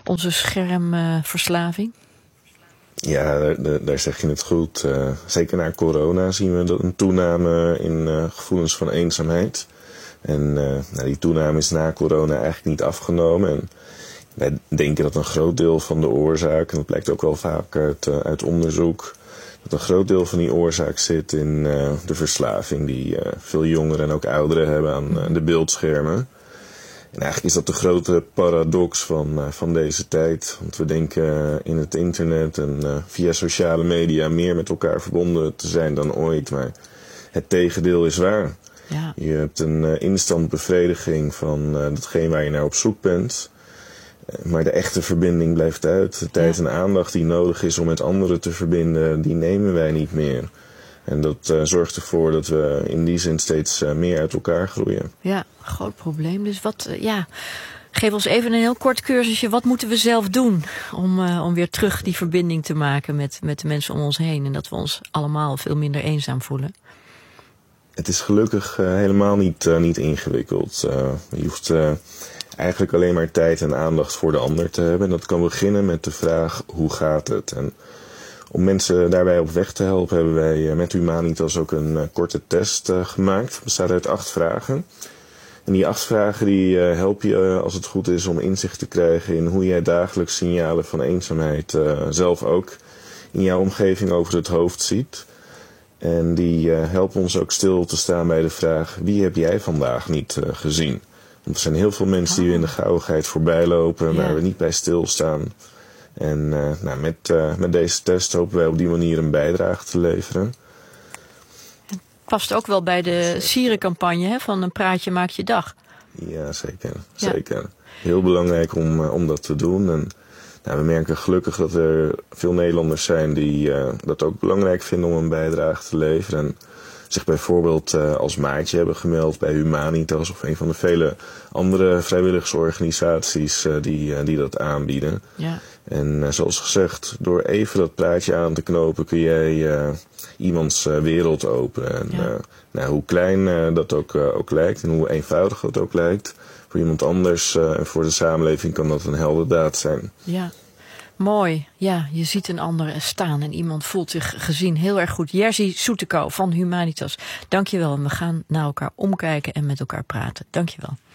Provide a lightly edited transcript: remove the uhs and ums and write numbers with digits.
onze schermverslaving? Ja, daar zeg je het goed. Zeker na corona zien we een toename in gevoelens van eenzaamheid. En die toename is na corona eigenlijk niet afgenomen. En wij denken dat een groot deel van de oorzaak, en dat blijkt ook wel vaak uit onderzoek, dat een groot deel van die oorzaak zit in de verslaving die veel jongeren en ook ouderen hebben aan de beeldschermen. En eigenlijk is dat de grote paradox van deze tijd. Want we denken in het internet en via sociale media meer met elkaar verbonden te zijn dan ooit. Maar het tegendeel is waar. Ja. Je hebt een instant bevrediging van datgene waar je naar op zoek bent. Maar de echte verbinding blijft uit. De tijd en aandacht die nodig is om met anderen te verbinden, die nemen wij niet meer. En dat zorgt ervoor dat we in die zin steeds meer uit elkaar groeien. Ja, groot probleem. Dus geef ons even een heel kort cursusje. Wat moeten we zelf doen om weer terug die verbinding te maken met de mensen om ons heen? En dat we ons allemaal veel minder eenzaam voelen. Het is gelukkig helemaal niet ingewikkeld. Je hoeft eigenlijk alleen maar tijd en aandacht voor de ander te hebben. En dat kan beginnen met de vraag, hoe gaat het? En om mensen daarbij op weg te helpen hebben wij met Humanitas ook een korte test gemaakt. Het bestaat uit 8 vragen. En die 8 vragen die helpen je, als het goed is, om inzicht te krijgen in hoe jij dagelijks signalen van eenzaamheid zelf ook in jouw omgeving over het hoofd ziet. En die helpen ons ook stil te staan bij de vraag, wie heb jij vandaag niet gezien? Want er zijn heel veel mensen die we in de gauwigheid voorbij lopen, waar we niet bij stilstaan. En met deze test hopen wij op die manier een bijdrage te leveren. Het past ook wel bij de Sierencampagne van een praatje maakt je dag. Ja, zeker. Heel belangrijk om dat te doen. En we merken gelukkig dat er veel Nederlanders zijn die dat ook belangrijk vinden om een bijdrage te leveren. En zich bijvoorbeeld als maatje hebben gemeld bij Humanitas of een van de vele andere vrijwilligersorganisaties die dat aanbieden. Ja. En zoals gezegd, door even dat praatje aan te knopen kun jij iemands wereld openen. En hoe klein dat ook lijkt en hoe eenvoudig dat ook lijkt, voor iemand anders en voor de samenleving kan dat een heldendaad zijn. Ja. Mooi. Ja, je ziet een ander staan en iemand voelt zich gezien. Heel erg goed. Jerzy Soetekau van Humanitas. Dank je wel. En we gaan naar elkaar omkijken en met elkaar praten. Dank je wel.